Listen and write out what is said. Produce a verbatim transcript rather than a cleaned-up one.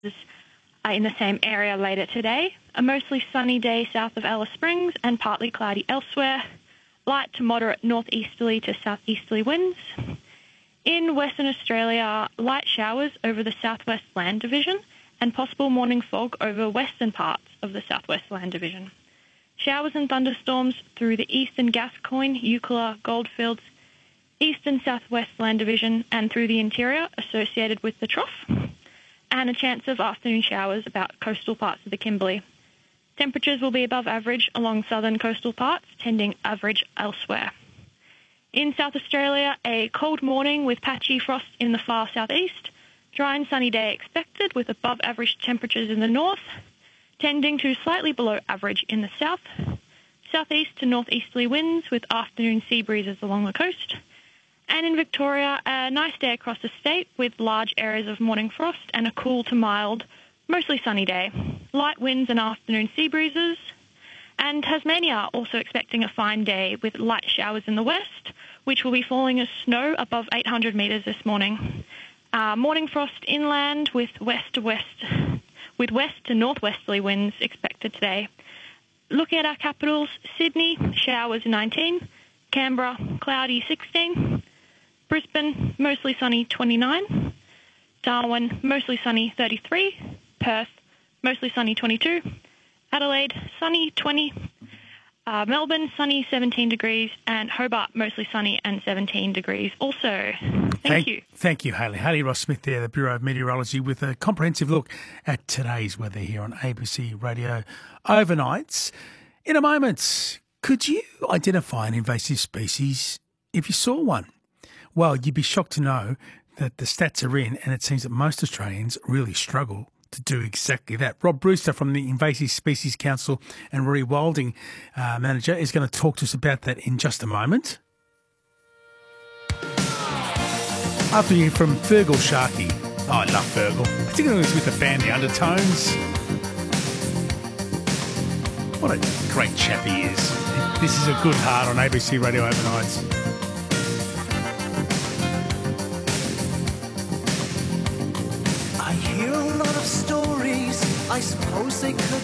uh, in the same area later today. A mostly sunny day south of Alice Springs and partly cloudy elsewhere. Light to moderate northeasterly to southeasterly winds. In Western Australia, light showers over the Southwest Land Division and possible morning fog over western parts of the Southwest Land Division. Showers and thunderstorms through the eastern Gascoyne, Eucla, Goldfields, eastern Southwest Land Division and through the interior associated with the trough, and a chance of afternoon showers about coastal parts of the Kimberley. Temperatures will be above average along southern coastal parts, tending average elsewhere. In South Australia, a cold morning with patchy frost in the far southeast. Dry and sunny day expected with above average temperatures in the north, tending to slightly below average in the south. Southeast to northeasterly winds with afternoon sea breezes along the coast. And in Victoria, a nice day across the state with large areas of morning frost and a cool to mild, mostly sunny day. Light winds and afternoon sea breezes. And Tasmania also expecting a fine day with light showers in the west, which will be falling as snow above eight hundred metres this morning. Uh, morning frost inland with west to west, with west to northwesterly winds expected today. Looking at our capitals, Sydney, showers nineteen, Canberra, cloudy sixteen, Brisbane, mostly sunny twenty-nine, Darwin, mostly sunny thirty-three, Perth, mostly sunny twenty-two, Adelaide, sunny twenty, uh, Melbourne, sunny seventeen degrees, and Hobart, mostly sunny and seventeen degrees also. Thank, thank you. Thank you, Hayley. Hayley Ross-Smith there, the Bureau of Meteorology, with a comprehensive look at today's weather here on A B C Radio Overnights. In a moment, could you identify an invasive species if you saw one? Well, you'd be shocked to know that the stats are in, and it seems that most Australians really struggle to do exactly that. Rob Brewster from the Invasive Species Council and Rewilding uh, Manager is going to talk to us about that in just a moment. After you from Fergal Sharkey. Oh, I love Fergal, particularly with the band The Undertones. What a great chap he is. This is a good heart on A B C Radio Overnights. I hear a lot of stories, I suppose they could